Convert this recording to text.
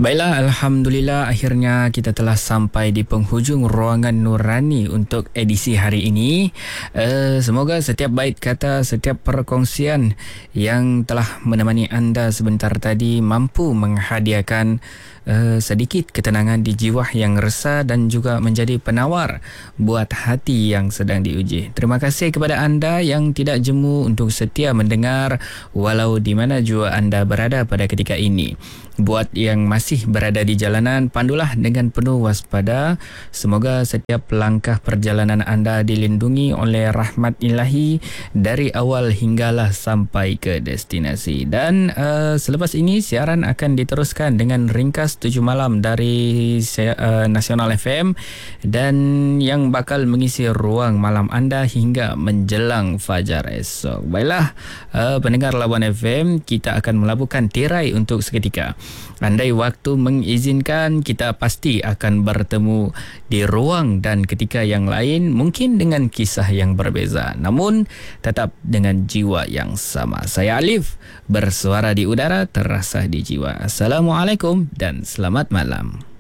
Baiklah, Alhamdulillah akhirnya kita telah sampai di penghujung ruangan Nurani untuk edisi hari ini. Semoga setiap bait kata, setiap perkongsian yang telah menemani anda sebentar tadi mampu menghadiahkan sedikit ketenangan di jiwa yang resah dan juga menjadi penawar buat hati yang sedang diuji. Terima kasih kepada anda yang tidak jemu untuk setia mendengar walau di mana jua anda berada pada ketika ini. Buat yang masih berada di jalanan, pandulah dengan penuh waspada. Semoga setiap langkah perjalanan anda dilindungi oleh rahmat ilahi dari awal hinggalah sampai ke destinasi. Dan selepas ini siaran akan diteruskan dengan ringkas 7 malam dari Nasional FM dan yang bakal mengisi ruang malam anda hingga menjelang fajar esok. Baiklah, pendengar Labuan FM, kita akan melabuhkan tirai untuk seketika. Andai waktu mengizinkan, kita pasti akan bertemu di ruang dan ketika yang lain, mungkin dengan kisah yang berbeza, namun tetap dengan jiwa yang sama. Saya Alif, bersuara di udara, terasa di jiwa. Assalamualaikum dan selamat malam.